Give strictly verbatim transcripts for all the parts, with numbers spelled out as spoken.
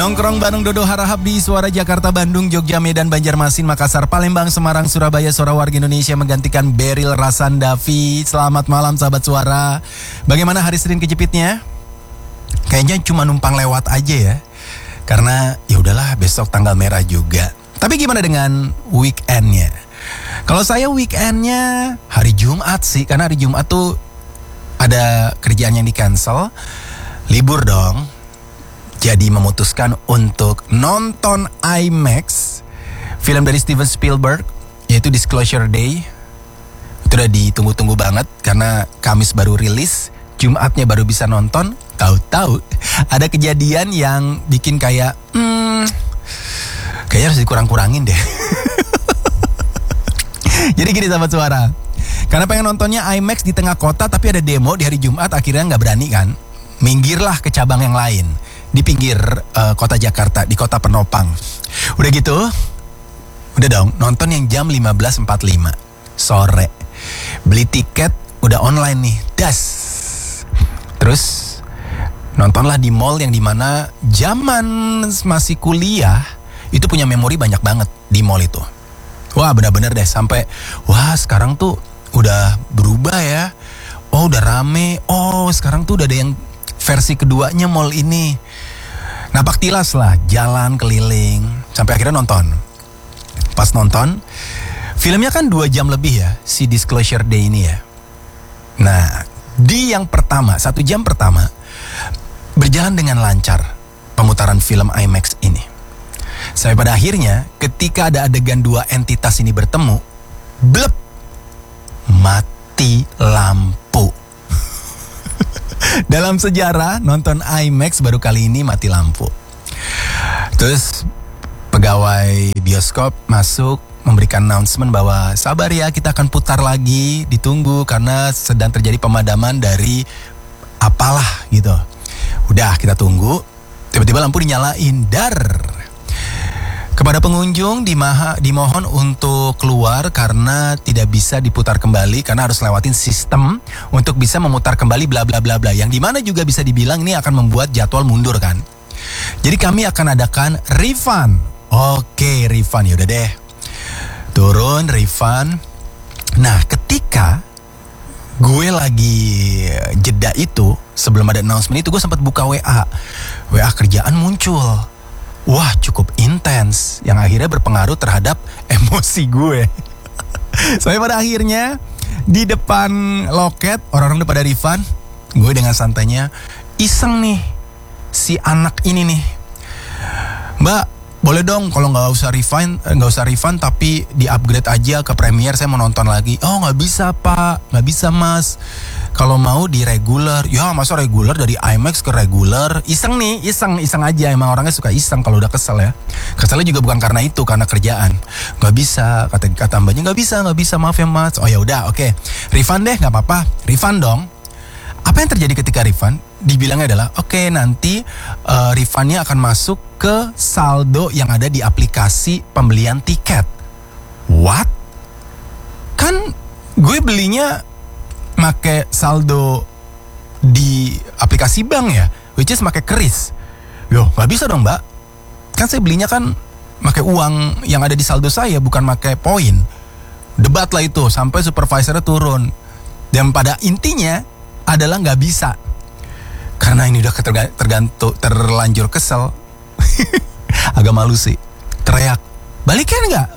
Nongkrong Bandung Dodo Harahap di Suara Jakarta, Bandung, Jogja, Medan, Banjarmasin, Makassar, Palembang, Semarang, Surabaya. Suara warga Indonesia menggantikan Beril Rasandavi. Selamat malam sahabat Suara. Bagaimana hari Senin kejepitnya? Kayaknya cuma numpang lewat aja ya. Karena ya udahlah, besok tanggal merah juga. Tapi gimana dengan weekendnya? Kalau saya weekendnya hari Jumat sih, karena hari Jumat tuh ada kerjaan yang di cancel, libur dong. Jadi memutuskan untuk nonton IMAX film dari Steven Spielberg, yaitu Disclosure Day. Itu udah ditunggu-tunggu banget karena Kamis baru rilis, Jumatnya baru bisa nonton. Tahu-tahu ada kejadian yang bikin kayak hmm, kayaknya harus dikurang-kurangin deh. Jadi gini sahabat Suara, karena pengen nontonnya IMAX di tengah kota tapi ada demo di hari Jumat, akhirnya gak berani kan. Minggirlah ke cabang yang lain di pinggir uh, kota Jakarta, di kota penopang. Udah gitu, udah dong nonton yang jam lima belas empat puluh lima sore. Beli tiket udah online nih, das. Terus nontonlah di mall yang dimana zaman masih kuliah itu punya memori banyak banget di mall itu. Wah benar-benar deh, sampai wah sekarang tuh udah berubah ya. Oh udah rame, oh sekarang tuh udah ada yang versi keduanya mall ini. Napak tilas lah, jalan keliling sampai akhirnya nonton. Pas nonton, filmnya kan dua jam lebih ya, si Disclosure Day ini ya. Nah, di yang pertama, satu jam pertama berjalan dengan lancar pemutaran film IMAX ini. Sampai pada akhirnya ketika ada adegan dua entitas ini bertemu, blep, mati lampu. Dalam sejarah nonton IMAX baru kali ini mati lampu. Terus pegawai bioskop masuk memberikan announcement bahwa sabar ya, kita akan putar lagi, ditunggu karena sedang terjadi pemadaman dari apalah gitu. Udah kita tunggu, tiba-tiba lampu dinyalain, dar. Kepada pengunjung dimaha, dimohon untuk keluar karena tidak bisa diputar kembali karena harus lewatin sistem untuk bisa memutar kembali bla bla bla bla, yang dimana juga bisa dibilang ini akan membuat jadwal mundur kan. Jadi kami akan adakan refund. Oke, refund, yaudah deh. Turun refund. Nah, ketika gue lagi jeda itu, sebelum ada announcement itu gue sempat buka W A. W A kerjaan muncul. Wah cukup intens, yang akhirnya berpengaruh terhadap emosi gue. Sampai pada akhirnya di depan loket orang-orang udah pada refund, gue dengan santainya iseng nih si anak ini nih, Mbak boleh dong kalau nggak usah refund, nggak usah refund tapi di upgrade aja ke Premier, saya mau nonton lagi. Oh nggak bisa Pak, nggak bisa Mas. Kalau mau di regular, ya masa regular dari IMAX ke regular, iseng nih, iseng, iseng aja. Emang orangnya suka iseng kalau udah kesel ya. Keselnya juga bukan karena itu, karena kerjaan. Nggak bisa, kata kata mbaknya nggak bisa, nggak bisa, maaf ya Mas. Oh ya udah, oke, okay. Refund deh, nggak apa-apa, refund dong. Apa yang terjadi ketika refund? Dibilangnya adalah, oke okay, nanti uh, refundnya akan masuk ke saldo yang ada di aplikasi pembelian tiket. What? Kan gue belinya make saldo di aplikasi bank ya, which is make kris. Yo, nggak bisa dong mbak. Kan saya belinya kan make uang yang ada di saldo saya, bukan make poin. Debat lah itu sampai supervisornya turun. Dan pada intinya adalah nggak bisa. Karena ini udah tergantung, terlanjur kesel. Agak malu sih. Teriak, balikin nggak?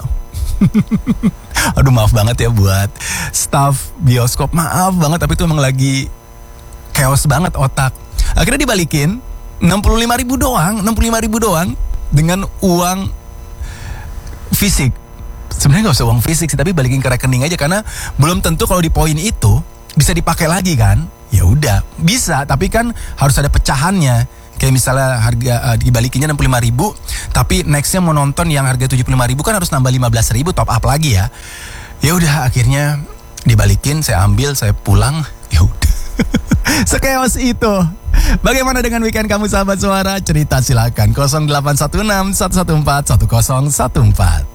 Aduh maaf banget ya buat staff bioskop, maaf banget, tapi itu emang lagi chaos banget otak. Akhirnya dibalikin enam puluh lima ribu doang, enam puluh lima ribu doang dengan uang fisik. Sebenarnya gak usah uang fisik sih, tapi balikin ke rekening aja karena belum tentu kalau di poin itu bisa dipakai lagi kan. Ya udah bisa, tapi kan harus ada pecahannya. Kayak misalnya harga uh, dibalikinnya enam puluh lima ribu, tapi nextnya mau nonton yang harga tujuh puluh lima ribu kan harus nambah lima belas ribu top up lagi ya. Ya udah akhirnya dibalikin, saya ambil, saya pulang. Ya udah. Sekeos itu. Bagaimana dengan weekend kamu sahabat Suara? Cerita silakan nol delapan satu enam satu satu empat satu nol satu empat.